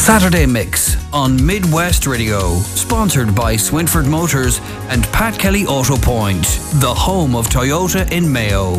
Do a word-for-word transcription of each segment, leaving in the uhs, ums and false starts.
Saturday Mix on Midwest Radio, sponsored by Swinford Motors and Pat Kelly Auto Point, the home of Toyota in Mayo.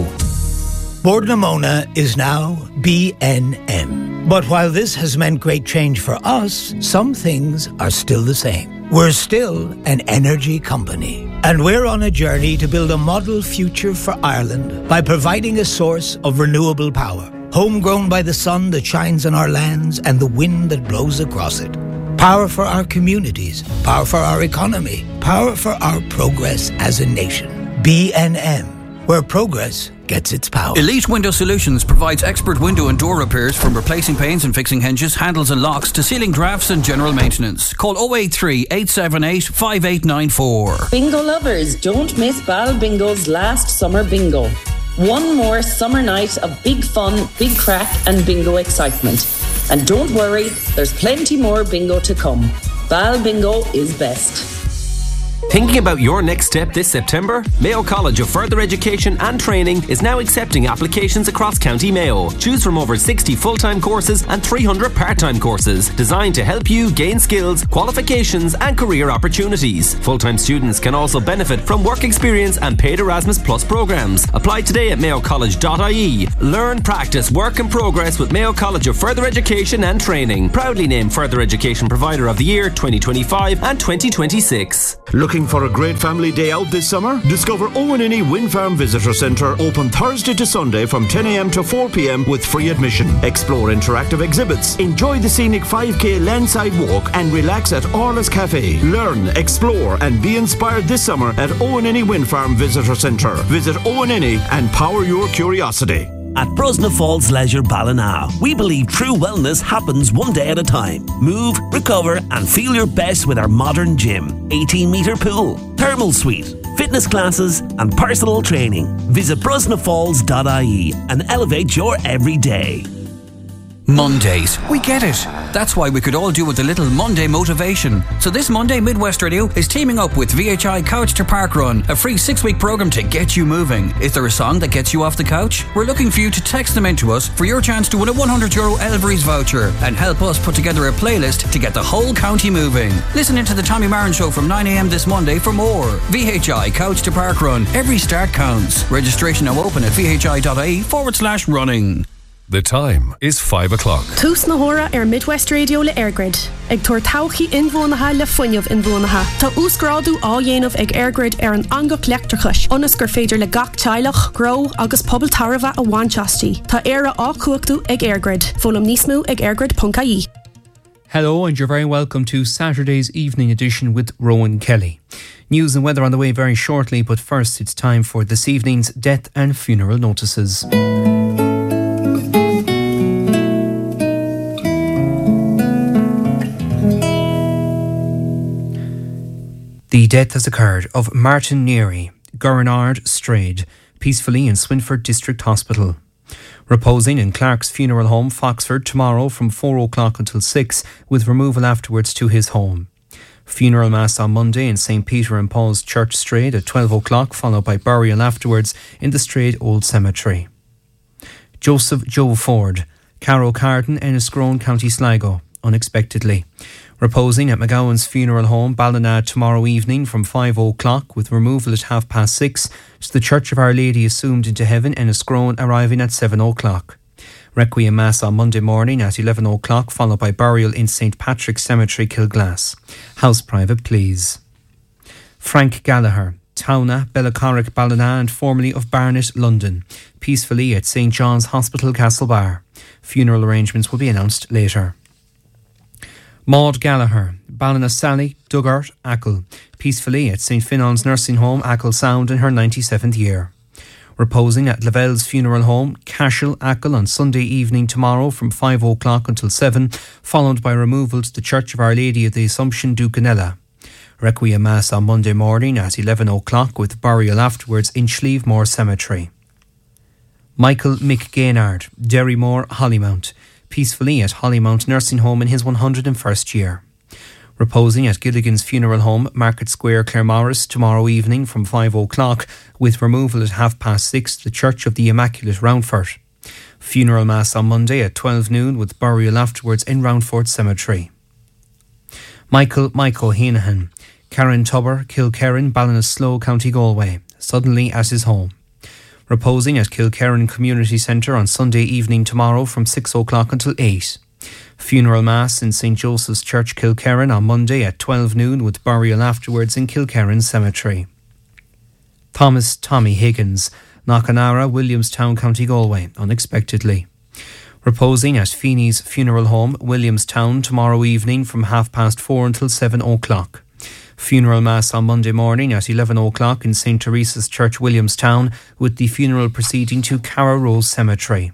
Bord na Móna is now B N M. But while this has meant great change for us, some things are still the same. We're still an energy company. And we're on a journey to build a model future for Ireland by providing a source of renewable power. Homegrown by the sun that shines on our lands and the wind that blows across it. Power for our communities, power for our economy, power for our progress as a nation. B N M, where progress gets its power. Elite Window Solutions provides expert window and door repairs, from replacing panes and fixing hinges, handles and locks to sealing drafts and general maintenance. Call oh eight three, eight seven eight, five eight nine four. Bingo lovers, don't miss Bal Bingo's last summer bingo. One more summer night of big fun, big crack and bingo excitement. And don't worry, there's plenty more bingo to come. Bal Bingo is best. Thinking about your next step this September? Mayo College of Further Education and Training is now accepting applications across County Mayo. Choose from over sixty full-time courses and three hundred part-time courses designed to help you gain skills, qualifications and career opportunities. Full-time students can also benefit from work experience and paid Erasmus Plus programs. Apply today at mayo college dot I E. Learn, practice, work and progress with Mayo College of Further Education and Training. Proudly named Further Education Provider of the Year twenty twenty-five and twenty twenty-six. Looking for a great family day out this summer? Discover Owenini Wind Farm Visitor Centre, open Thursday to Sunday from ten a m to four p m with free admission. Explore interactive exhibits, enjoy the scenic five k landside walk and relax at Orla's Cafe. Learn, explore and be inspired this summer at Owenini Wind Farm Visitor Centre. Visit Owenini and power your curiosity. At Brosna Falls Leisure Ballina, we believe true wellness happens one day at a time. Move, recover and feel your best with our modern gym, eighteen metre pool, thermal suite, fitness classes and personal training. Visit brosna falls dot I E and elevate your everyday. Mondays. We get it. That's why we could all do with a little Monday motivation. So this Monday, Midwest Radio is teaming up with V H I Couch to Park Run, a free six-week programme to get you moving. Is there a song that gets you off the couch? We're looking for you to text them in to us for your chance to win a one hundred euro Elvery's voucher and help us put together a playlist to get the whole county moving. Listen into the Tommy Marin Show from nine a m this Monday for more. V H I Couch to Park Run. Every start counts. Registration now open at vhi.ie forward slash running. The time is five o'clock. Tús na hora ar Midwest Radio le Airgrid. Ag tuair tauchaí inmhónatha le fuinneamh inmhónatha. Tá úsgrádu á dhéanamh ag Airgrid ar an angach leachtarchais. Ionas gur féidir le gach teilech, gro agus pobl tarva a bhainteastí. Tá éire á cuachtaú ag Airgrid. Fólam níos mó ag airgrid dot I E. Hello and you're very welcome to Saturday's evening edition with Rowan Kelly. News and weather on the way very shortly, but first it's time for this evening's death and funeral notices. The death has occurred of Martin Neary, Gurnard Strayed, peacefully in Swinford District Hospital. Reposing in Clark's Funeral Home, Foxford, tomorrow from four o'clock until six, with removal afterwards to his home. Funeral Mass on Monday in Saint Peter and Paul's Church, Strayed, at twelve o'clock, followed by burial afterwards in the Strayed Old Cemetery. Joseph Joe Ford, Carrow Carden, Enniscrone, County Sligo, unexpectedly. Reposing at McGowan's Funeral Home, Ballina, tomorrow evening from five o'clock, with removal at half past six to the Church of Our Lady Assumed into Heaven, Enniscrone, arriving at seven o'clock. Requiem Mass on Monday morning at eleven o'clock, followed by burial in Saint Patrick's Cemetery, Kilglass. House private, please. Frank Gallagher, Towna, Bellacorrick, Ballina, and formerly of Barnet, London, peacefully at Saint John's Hospital, Castlebar. Funeral arrangements will be announced later. Maud Gallagher, Ballinasally, Duggart, Achill, peacefully at Saint Finon's Nursing Home, Achill Sound, in her ninety-seventh year. Reposing at Lavelle's Funeral Home, Cashel, Achill, on Sunday evening tomorrow from five o'clock until seven, followed by removal to the Church of Our Lady of the Assumption, Ducanella. Requiem Mass on Monday morning at eleven o'clock, with burial afterwards in Schlievemore Cemetery. Michael Mick Gaynard, Derrymore, Hollymount, peacefully at Hollymount Nursing Home in his one hundred and first year. Reposing at Gilligan's Funeral Home, Market Square, Claremorris, tomorrow evening from five o'clock, with removal at half past six to the Church of the Immaculate, Roundford. Funeral Mass on Monday at twelve noon, with burial afterwards in Roundford Cemetery. Michael Mike O'Hanahan, Karen Tubber, Kilkerran, Ballinasloe, County Galway, suddenly at his home. Reposing at Kilkerran Community Centre on Sunday evening tomorrow from six o'clock until eight. Funeral Mass in Saint Joseph's Church, Kilkerran on Monday at twelve noon with burial afterwards in Kilkerran Cemetery. Thomas Tommy Higgins, Knockanara, Williamstown, County Galway, unexpectedly. Reposing at Feeney's Funeral Home, Williamstown, tomorrow evening from half past four until seven o'clock. Funeral Mass on Monday morning at eleven o'clock in Saint Teresa's Church, Williamstown, with the funeral proceeding to Carra Row Cemetery.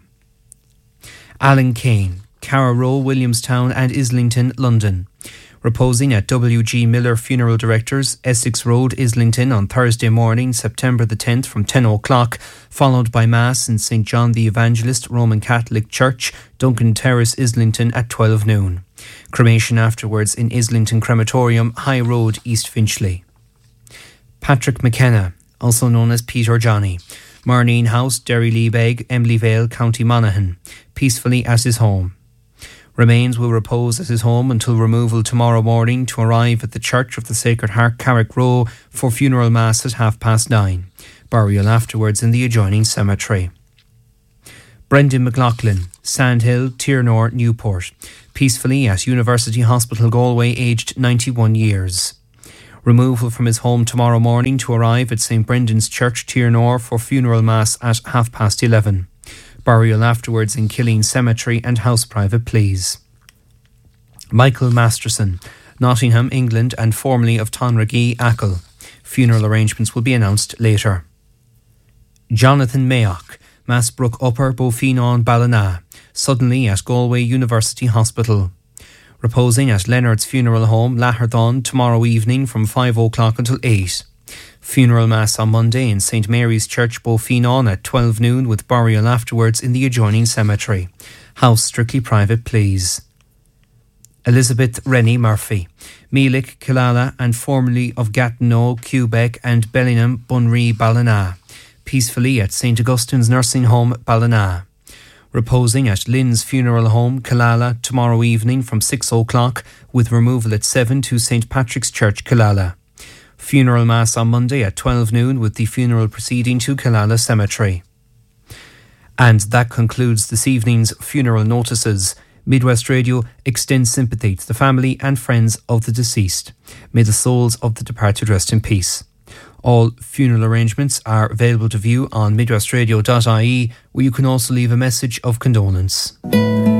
Alan Kane, Carra Row, Williamstown and Islington, London. Reposing at W G Miller Funeral Directors, Essex Road, Islington on Thursday morning, September the tenth from ten o'clock, followed by Mass in Saint John the Evangelist Roman Catholic Church, Duncan Terrace, Islington at twelve noon. Cremation afterwards in Islington Crematorium, High Road, East Finchley. Patrick McKenna, also known as Peter Johnny, Marneen House, Derry Leabeg, Emily Vale, County Monaghan, peacefully at his home. Remains will repose at his home until removal tomorrow morning to arrive at the Church of the Sacred Heart, Carrick Row, for funeral mass at half past nine. Burial afterwards in the adjoining cemetery. Brendan McLaughlin, Sandhill, Tiernor, Newport, peacefully at University Hospital Galway, aged ninety-one years. Removal from his home tomorrow morning to arrive at St Brendan's Church, Tiernor, for funeral mass at half past eleven. Burial afterwards in Killeen Cemetery and house private please. Michael Masterson, Nottingham, England, and formerly of Tonragee, Achill. Funeral arrangements will be announced later. Jonathan Mayock, Massbrook Upper, Beaufinon, Ballina, suddenly at Galway University Hospital. Reposing at Leonard's Funeral Home, Laherdon, tomorrow evening from five o'clock until eight. Funeral Mass on Monday in Saint Mary's Church, Beaufinon at twelve noon with burial afterwards in the adjoining cemetery. House strictly private please. Elizabeth Rennie Murphy, Meelick, Killala and formerly of Gatineau, Quebec and Bellingham, Bunree, Ballina. Peacefully at Saint Augustine's Nursing Home, Ballina. Reposing at Lynn's Funeral Home, Killala, tomorrow evening from six o'clock with removal at seven to Saint Patrick's Church, Killala. Funeral Mass on Monday at twelve noon with the funeral proceeding to Killala Cemetery. And that concludes this evening's funeral notices. Midwest Radio extends sympathy to the family and friends of the deceased. May the souls of the departed rest in peace. All funeral arrangements are available to view on midwestradio dot I E, where you can also leave a message of condolence.